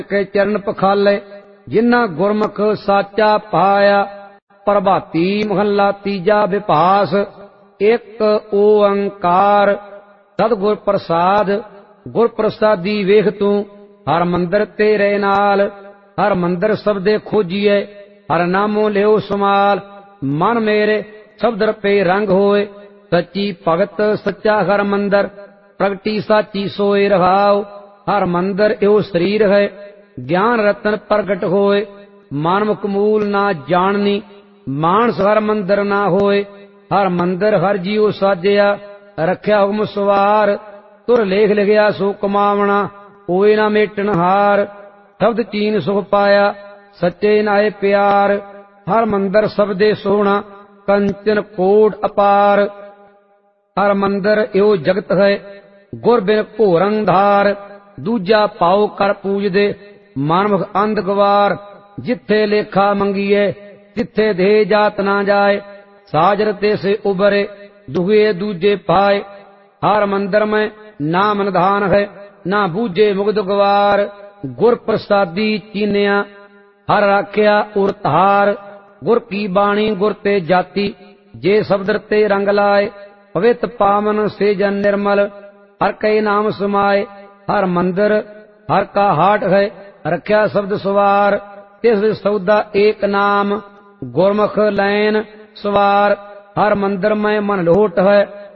के चरण पखाले जिन्ना गुरमुख साचा पाया। प्रभाती महला तीजा विभास एक ओंकार। सतगुर प्रसाद गुर प्रसादी वेख तू हर मंदिर तेरे नाल। हर मंदिर सबदे खोजिए हर नामो लियो समाल। मन मेरे शब्द पे रंग होए सच्ची भगत सच्चा हर मंदिर। प्रगटी साची सोए रहाओ हर मंदिर एओ शरीर है। ज्ञान रतन प्रगट होए मानमुख मूल ना जाननी। मानस हर मंदिर ना होए हर मंदिर हर जीव साजिया। रख्या हुकम सवार तुर लेख लिखिया सो कमावना। होए ना मेटन हार शब्द चीन सुख पाया सच्चे नाए प्यार। हर मंदिर सबदे सोहना कंचन कोट अपार। हर मंदिर एओ जगत है गुर बिन घोर अंधार। दूजा पाओ कर पूजदे मानमुख अंध गवार। जिथे लेखा मंगीए तिथे दे जात ना जाए। साजर ते से उबरे दुहे दूजे पाए। हर मंदिर में नाम निधान है ना बूझे मुग्ध गवार। गुर प्रसादी चीनिया हर राख्या उर धार। गुर की बाणी गुर ते जाती जे शब्द ते रंग लाए। पवित्र पावन से जन निर्मल हर कई नाम समाए। हर मंदिर हर का हाट है रख्या शब्द सवार। तिस सौदा एक नाम गुरमुख लैन सवार। हर मंदिर में मन लोट है